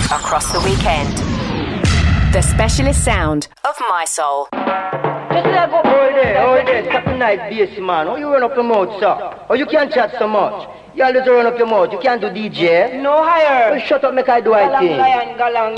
across the weekend. The specialist sound of My Soul. Just let go, hold there, stop the nice bass, man. Oh, you run up your mouth, sir. Oh, you can't chat so much. You always run up your mouth. You can't do DJ. No higher. Well, shut up, make I do I thing. Galang,